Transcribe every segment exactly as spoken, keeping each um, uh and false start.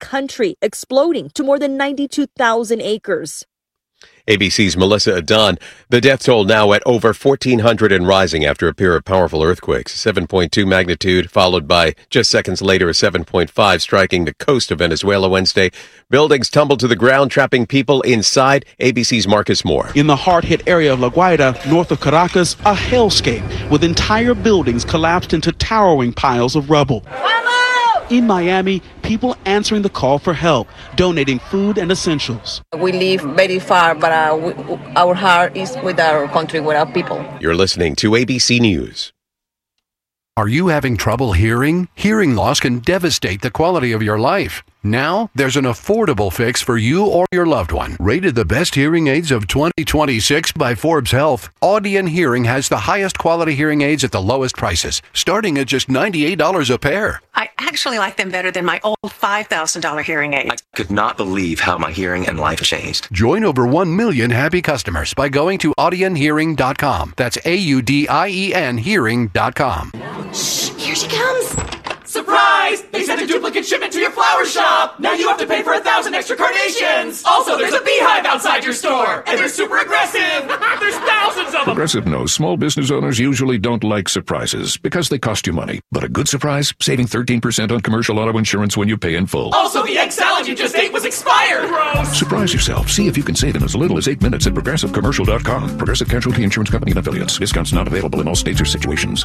country, exploding to more than ninety-two thousand acres. A B C's Melissa Adon. The death toll now at over fourteen hundred and rising after a pair of powerful earthquakes. seven point two magnitude, followed by just seconds later a seven point five striking the coast of Venezuela Wednesday. Buildings tumbled to the ground, trapping people inside. A B C's Marcus Moore. In the hard-hit area of La Guaira, north of Caracas, a hellscape with entire buildings collapsed into towering piles of rubble. In Miami, people answering the call for help, donating food and essentials. We live very far, but uh, we, our heart is with our country, with our people. You're listening to A B C News. Are you having trouble hearing? Hearing loss can devastate the quality of your life. Now, there's an affordable fix for you or your loved one. Rated the best hearing aids of twenty twenty-six by Forbes Health, Audion Hearing has the highest quality hearing aids at the lowest prices, starting at just ninety-eight dollars a pair. I actually like them better than my old five thousand dollars hearing aid. I could not believe how my hearing and life changed. Join over one million happy customers by going to audion hearing dot com. That's A U D I E N hearing dot com. Shh, here she comes. Surprise! They sent a duplicate shipment to your flower shop! Now you have to pay for a thousand extra carnations! Also, there's a beehive outside your store! And they're super aggressive! There's thousands of them! Progressive knows small business owners usually don't like surprises because they cost you money. But a good surprise? Saving thirteen percent on commercial auto insurance when you pay in full. Also, the egg salad you just ate was expired! Gross! Surprise yourself. See if you can save in as little as eight minutes at progressive commercial dot com. Progressive Casualty Insurance Company and Affiliates. Discounts not available in all states or situations.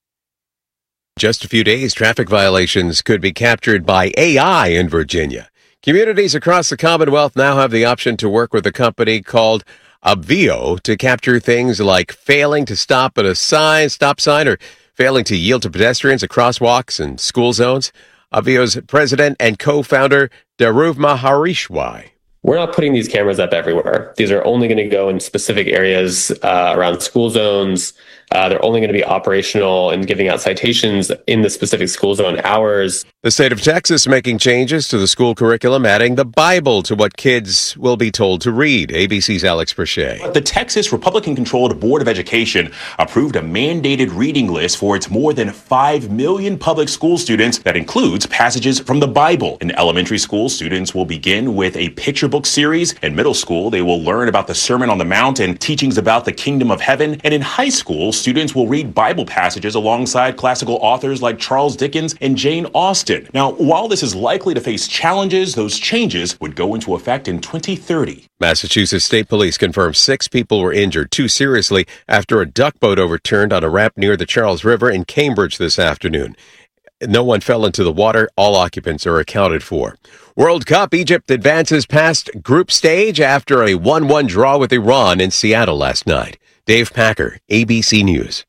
Just a few days, traffic violations could be captured by A I in Virginia. Communities across the Commonwealth now have the option to work with a company called Obvio to capture things like failing to stop at a sign, stop sign, or failing to yield to pedestrians at crosswalks and school zones. Obvio's president and co-founder, Dhruv Maharishwai. We're not putting these cameras up everywhere. These are only going to go in specific areas uh, around school zones. Uh, they're only going to be operational and giving out citations in the specific school zone hours. The state of Texas making changes to the school curriculum, adding the Bible to what kids will be told to read. A B C's Alex Perche. The Texas Republican-controlled Board of Education approved a mandated reading list for its more than five million public school students that includes passages from the Bible. In elementary school, students will begin with a picture book series. In middle school, they will learn about the Sermon on the Mount and teachings about the kingdom of heaven. And in high school, students will read Bible passages alongside classical authors like Charles Dickens and Jane Austen. Now, while this is likely to face challenges, those changes would go into effect in twenty thirty. Massachusetts State Police confirmed six people were injured, two seriously, after a duck boat overturned on a ramp near the Charles River in Cambridge this afternoon. No one fell into the water. All occupants are accounted for. World Cup, Egypt advances past group stage after a one one draw with Iran in Seattle last night. Dave Packer, A B C News.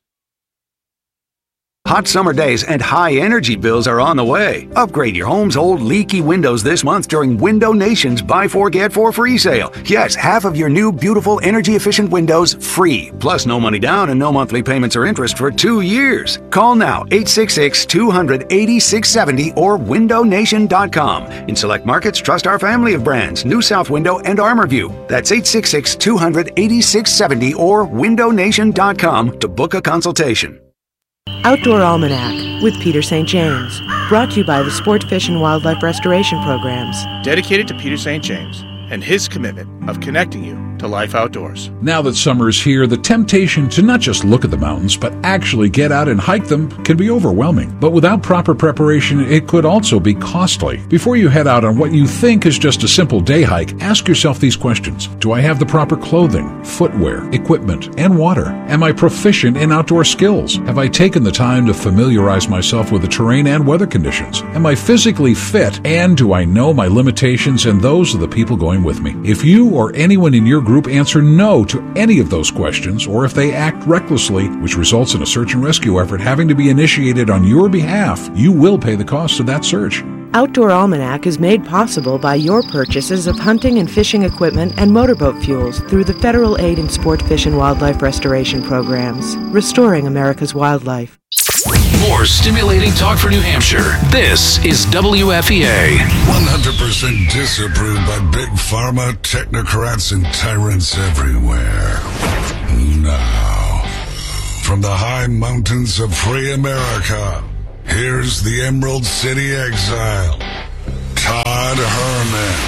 Hot summer days and high energy bills are on the way. Upgrade your home's old leaky windows this month during Window Nation's Buy Four Get Four free sale. Yes, half of your new beautiful energy efficient windows free. Plus no money down and no monthly payments or interest for two years. Call now eight six six, two hundred, eighty-six seventy or window nation dot com. In select markets, trust our family of brands, New South Window and ArmorView. That's eight six six, two hundred, eighty-six seventy or window nation dot com to book a consultation. Outdoor Almanac with Peter Saint James, brought to you by the Sport, Fish, and Wildlife Restoration Programs. Dedicated to Peter Saint James and his commitment of connecting you to life outdoors. Now that summer is here, the temptation to not just look at the mountains, but actually get out and hike them can be overwhelming. But without proper preparation, it could also be costly. Before you head out on what you think is just a simple day hike, ask yourself these questions. Do I have the proper clothing, footwear, equipment, and water? Am I proficient in outdoor skills? Have I taken the time to familiarize myself with the terrain and weather conditions? Am I physically fit? And do I know my limitations and those of the people going with me? If you or anyone in your group answer no to any of those questions, or if they act recklessly, which results in a search and rescue effort having to be initiated on your behalf, you will pay the cost of that search. Outdoor Almanac is made possible by your purchases of hunting and fishing equipment and motorboat fuels through the Federal Aid in Sport, Fish, and Wildlife Restoration Programs, restoring America's wildlife. More stimulating talk for New Hampshire. This is W F E A. one hundred percent disapproved by big pharma, technocrats, and tyrants everywhere. Now, from the high mountains of free America, here's the Emerald City Exile, Tom Herman.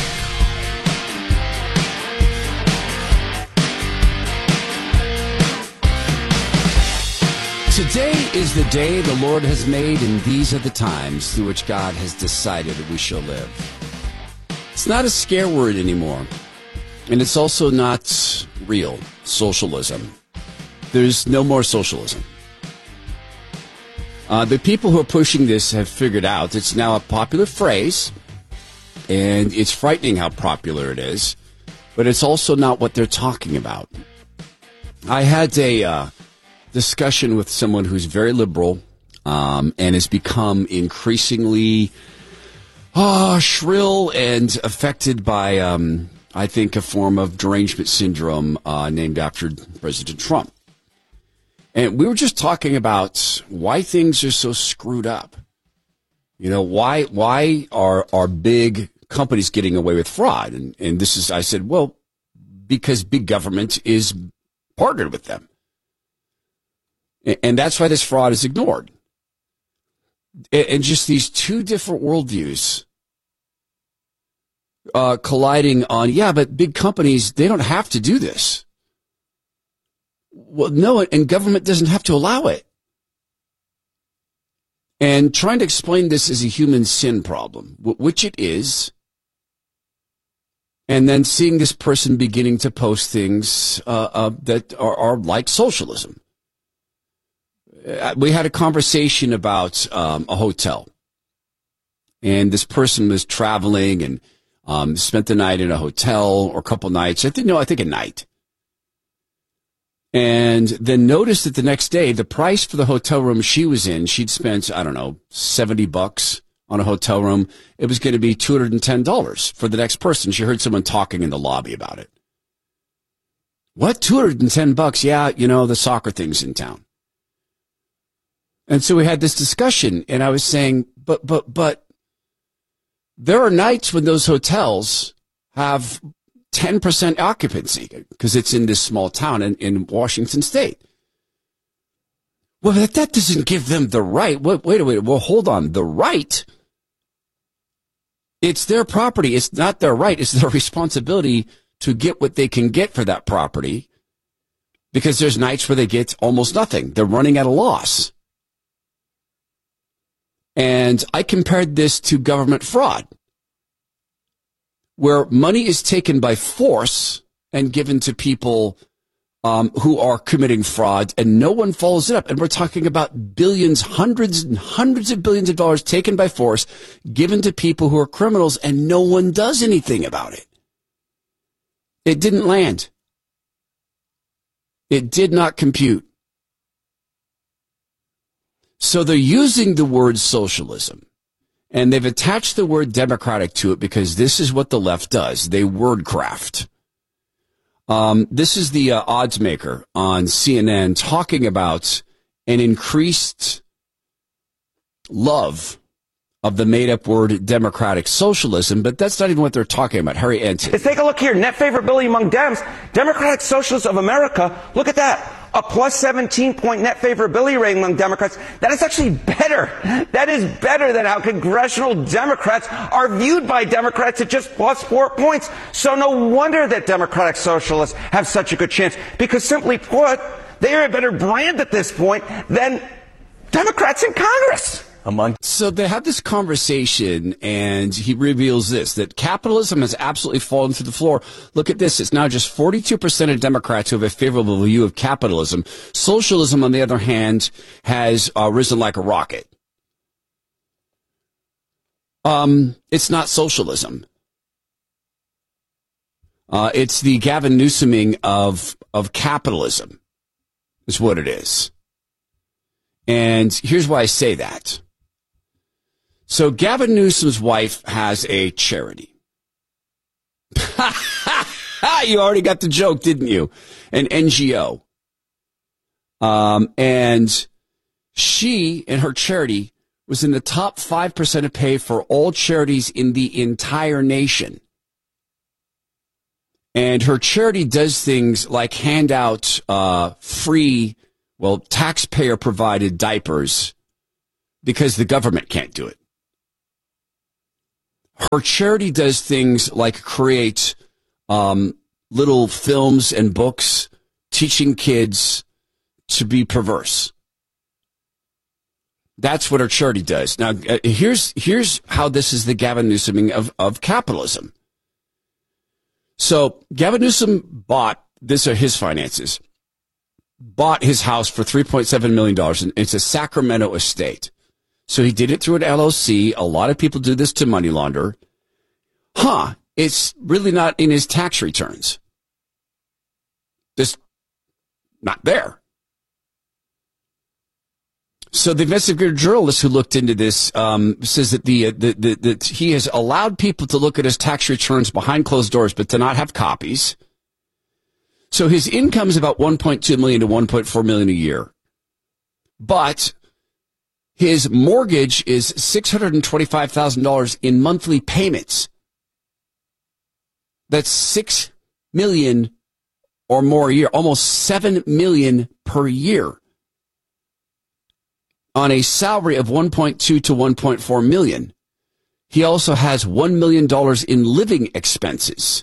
Today is the day the Lord has made, and these are the times through which God has decided that we shall live. It's not a scare word anymore, and it's also not real socialism. There's no more socialism. Uh, the people who are pushing this have figured out it's now a popular phrase, and it's frightening how popular it is, but it's also not what they're talking about. I had a... Uh, discussion with someone who's very liberal um, and has become increasingly uh, shrill and affected by, um, I think, a form of derangement syndrome uh, named after President Trump. And we were just talking about why things are so screwed up. You know, why why are are big companies getting away with fraud? And, and this is, I said, well, because big government is partnered with them. And that's why this fraud is ignored. And just these two different worldviews uh, colliding on, yeah, but big companies, they don't have to do this. Well, no, and government doesn't have to allow it. And trying to explain this as a human sin problem, which it is, and then seeing this person beginning to post things uh, uh, that are, are like socialism. We had a conversation about um, a hotel, and this person was traveling and um, spent the night in a hotel or a couple nights. I think no, I think a night, and then noticed that the next day the price for the hotel room she was in, she'd spent I don't know seventy bucks on a hotel room. It was going to be two hundred and ten dollars for the next person. She heard someone talking in the lobby about it. What, two hundred and ten bucks? Yeah, you know the soccer thing's in town. And so we had this discussion, and I was saying, but, but, but there are nights when those hotels have ten percent occupancy because it's in this small town in, in Washington State. Well, that, that doesn't give them the right. Wait, wait, wait. Well, hold on. The right, it's their property. It's not their right. It's their responsibility to get what they can get for that property because there's nights where they get almost nothing. They're running at a loss. And I compared this to government fraud, where money is taken by force and given to people um, who are committing fraud, and no one follows it up. And we're talking about billions, hundreds and hundreds of billions of dollars taken by force, given to people who are criminals, and no one does anything about it. It didn't land. It did not compute. So they're using the word socialism, and they've attached the word democratic to it because this is what the left does. They wordcraft. Um, this is the uh, odds maker on C N N talking about an increased love of the made-up word democratic socialism, but that's not even what they're talking about. Harry Ensign. Let's take a look here. Net favorability among Dems. Democratic Socialists of America. Look at that. A plus seventeen point net favorability rating among Democrats. That is actually better. That is better than how congressional Democrats are viewed by Democrats at just plus four points. So no wonder that Democratic Socialists have such a good chance. Because simply put, they are a better brand at this point than Democrats in Congress. Among so they have this conversation, and he reveals this, that capitalism has absolutely fallen through the floor. Look at this. It's now just forty-two percent of Democrats who have a favorable view of capitalism. Socialism, on the other hand, has uh, risen like a rocket. Um, it's not socialism. Uh, it's the Gavin Newsoming of, of capitalism is what it is. And here's why I say that. So Gavin Newsom's wife has a charity. You already got the joke, didn't you? An N G O. Um, and she and her charity was in the top five percent of pay for all charities in the entire nation. And her charity does things like hand out uh, free, well, taxpayer-provided diapers because the government can't do it. Her charity does things like create um, little films and books teaching kids to be perverse. That's what her charity does. Now, uh, here's here's how this is the Gavin Newsoming of, of capitalism. So Gavin Newsom bought, this are his finances, bought his house for three point seven million dollars, and it's a Sacramento estate. So he did it through an L L C. A lot of people do this to money launder. Huh, it's really not in his tax returns. Just not there. So the investigative journalist who looked into this um, says that the, the, the that he has allowed people to look at his tax returns behind closed doors, but to not have copies. So his income is about one point two million dollars to one point four million dollars a year, but his mortgage is six hundred twenty-five thousand dollars in monthly payments. That's six million dollars or more a year, almost seven million dollars per year, on a salary of one point two to one point four million dollars. He also has one million dollars in living expenses.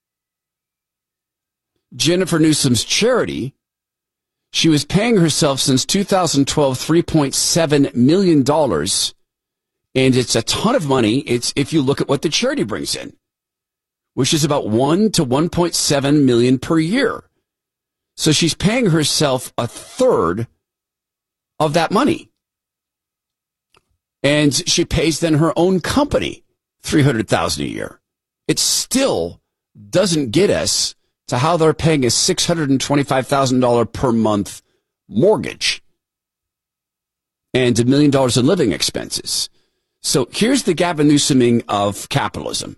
Jennifer Newsom's charity, she was paying herself since two thousand twelve three point seven million dollars, and it's a ton of money. It's if you look at what the charity brings in, which is about one to one point seven million per year. So she's paying herself a third of that money. And she pays then her own company three hundred thousand dollars a year. It still doesn't get us to how they're paying a six hundred twenty-five thousand dollars per month mortgage and a million dollars in living expenses. So here's the Gavin Newsoming of capitalism.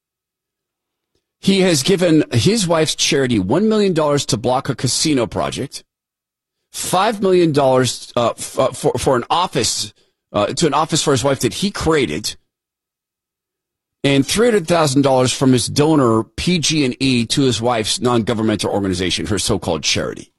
He has given his wife's charity one million dollars to block a casino project, five million dollars uh, f- for, for an office, uh, to an office for his wife that he created, and three hundred thousand dollars from his donor P G and E to his wife's non-governmental organization, her so-called charity.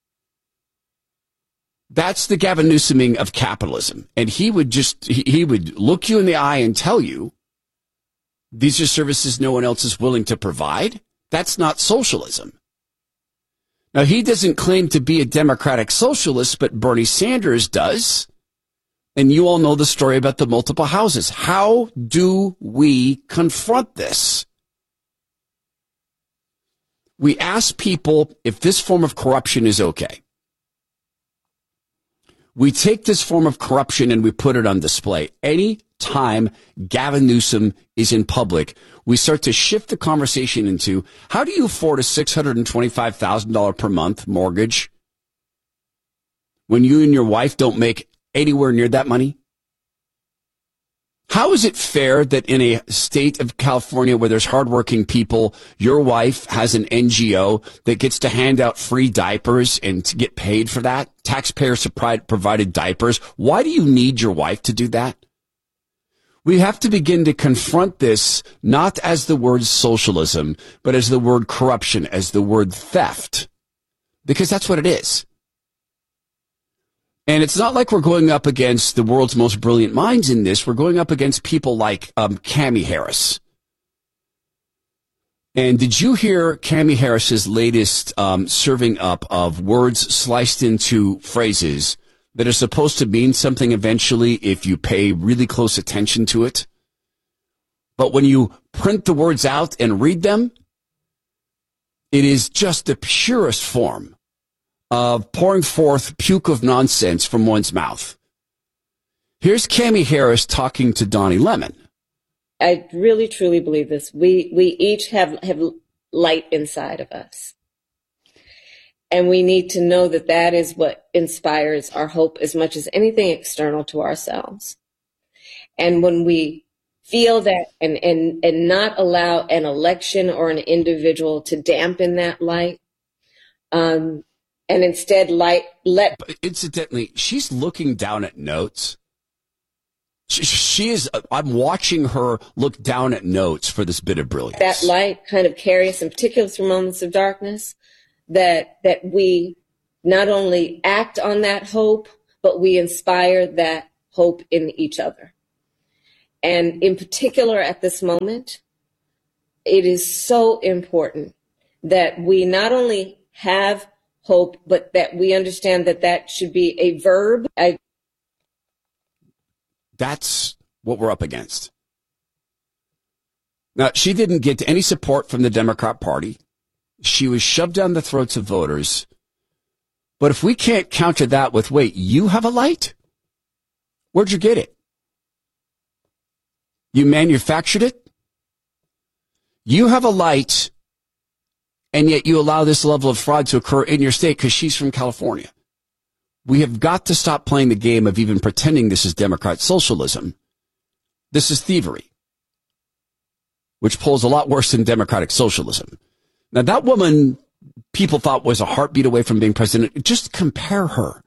That's the Gavin Newsoming of capitalism. And he would just, he, he would look you in the eye and tell you, these are services no one else is willing to provide. That's not socialism. Now, he doesn't claim to be a democratic socialist, but Bernie Sanders does. And you all know the story about the multiple houses. How do we confront this? We ask people if this form of corruption is okay. We take this form of corruption and we put it on display. Any time Gavin Newsom is in public, we start to shift the conversation into, how do you afford a six hundred twenty-five thousand dollars per month mortgage when you and your wife don't make anywhere near that money? How is it fair that in a state of California where there's hardworking people, your wife has an N G O that gets to hand out free diapers and to get paid for that? Taxpayers provided diapers. Why do you need your wife to do that? We have to begin to confront this not as the word socialism, but as the word corruption, as the word theft, because that's what it is. And it's not like we're going up against the world's most brilliant minds in this. We're going up against people like um, Kamala Harris. And did you hear Kamala Harris's latest um, serving up of words sliced into phrases that are supposed to mean something eventually if you pay really close attention to it? But when you print the words out and read them, it is just the purest form of pouring forth puke of nonsense from one's mouth. Here's Kamala Harris talking to Donnie Lemon. I really, truly believe this. We we each have, have light inside of us. And we need to know that that is what inspires our hope as much as anything external to ourselves. And when we feel that and, and, and not allow an election or an individual to dampen that light, um, and instead light, let... But incidentally, she's looking down at notes. She, she is, I'm watching her look down at notes for this bit of brilliance. That light kind of carry us in particular through moments of darkness. That that we not only act on that hope, but we inspire that hope in each other. And in particular at this moment, it is so important that we not only have hope, but that we understand that that should be a verb. I- That's what we're up against. Now, she didn't get any support from the Democrat Party. She was shoved down the throats of voters. But if we can't counter that with, wait, you have a light? Where'd you get it? You manufactured it? You have a light, and yet you allow this level of fraud to occur in your state because she's from California. We have got to stop playing the game of even pretending this is Democrat socialism. This is thievery, which pulls a lot worse than democratic socialism. Now, that woman people thought was a heartbeat away from being president. Just compare her.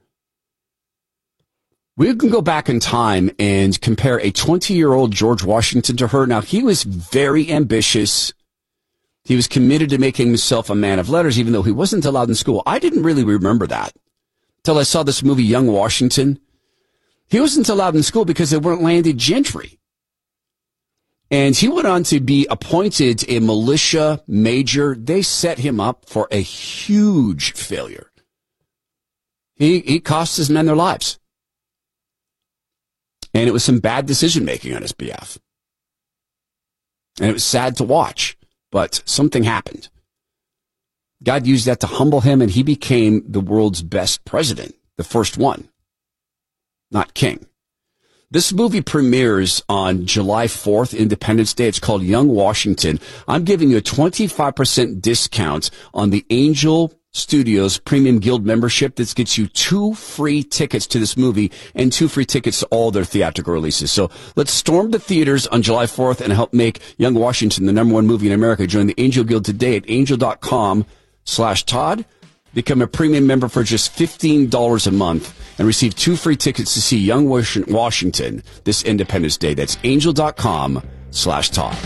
We can go back in time and compare a twenty-year-old George Washington to her. Now, he was very ambitious. He was committed to making himself a man of letters, even though he wasn't allowed in school. I didn't really remember that until I saw this movie, Young Washington. He wasn't allowed in school because they weren't landed gentry. And he went on to be appointed a militia major. They set him up for a huge failure. He, he cost his men their lives. And it was some bad decision-making on his behalf. And it was sad to watch, but something happened. God used that to humble him, and he became the world's best president, the first one, not king. This movie premieres on July fourth, Independence Day. It's called Young Washington. I'm giving you a twenty-five percent discount on the Angel Studios Premium Guild membership. This gets you two free tickets to this movie and two free tickets to all their theatrical releases. So let's storm the theaters on July fourth and help make Young Washington the number one movie in America. Join the Angel Guild today at angel.com slash Todd. Become a premium member for just fifteen dollars a month and receive two free tickets to see Young Washington this Independence Day. That's angel.com slash Todd.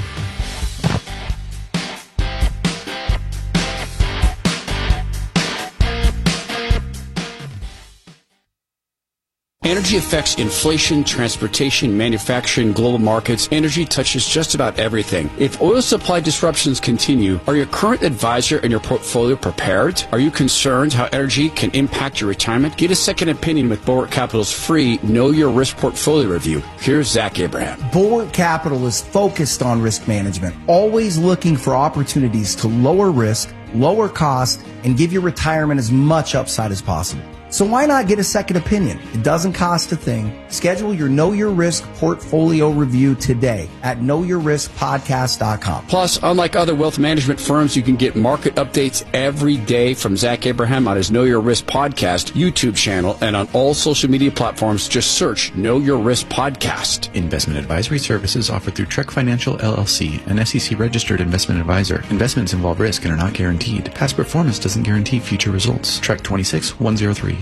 Energy affects inflation, transportation, manufacturing, global markets. Energy touches just about everything. If oil supply disruptions continue, are your current advisor and your portfolio prepared? Are you concerned how energy can impact your retirement? Get a second opinion with Bulwark Capital's free Know Your Risk Portfolio Review. Here's Zach Abraham. Bulwark Capital is focused on risk management, always looking for opportunities to lower risk, lower cost, and give your retirement as much upside as possible. So why not get a second opinion? It doesn't cost a thing. Schedule your Know Your Risk portfolio review today at know your risk podcast dot com. Plus, unlike other wealth management firms, you can get market updates every day from Zach Abraham on his Know Your Risk podcast YouTube channel and on all social media platforms. Just search Know Your Risk Podcast. Investment advisory services offered through Trek Financial L L C, an S E C-registered investment advisor. Investments involve risk and are not guaranteed. Past performance doesn't guarantee future results. Trek twenty-six one oh three.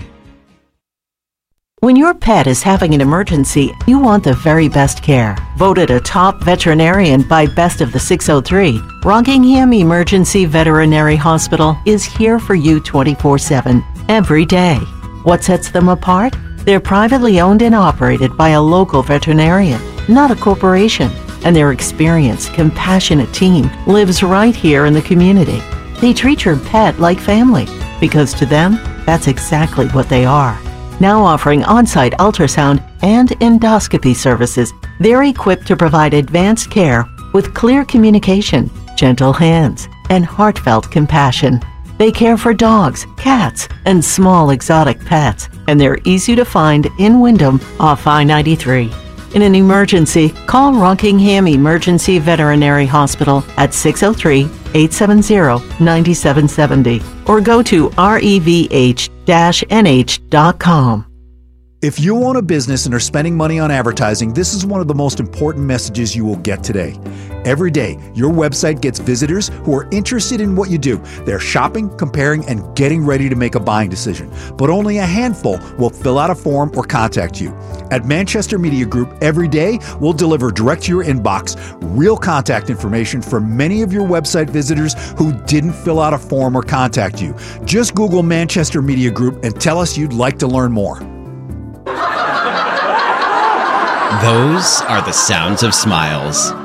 When your pet is having an emergency, you want the very best care. Voted a top veterinarian by Best of the six oh three, Rockingham Emergency Veterinary Hospital is here for you twenty-four seven, every day. What sets them apart? They're privately owned and operated by a local veterinarian, not a corporation, and their experienced, compassionate team lives right here in the community. They treat your pet like family, because to them, that's exactly what they are. Now offering on-site ultrasound and endoscopy services, they're equipped to provide advanced care with clear communication, gentle hands, and heartfelt compassion. They care for dogs, cats, and small exotic pets, and they're easy to find in Wyndham off I ninety-three. In an emergency, call Rockingham Emergency Veterinary Hospital at six oh three, eight seven zero, nine seven seven zero or go to revh dash n h dot com. If you own a business and are spending money on advertising, this is one of the most important messages you will get today. Every day, your website gets visitors who are interested in what you do. They're shopping, comparing, and getting ready to make a buying decision. But only a handful will fill out a form or contact you. At Manchester Media Group, every day, we'll deliver direct to your inbox real contact information for many of your website visitors who didn't fill out a form or contact you. Just Google Manchester Media Group and tell us you'd like to learn more. Those are the sounds of smiles.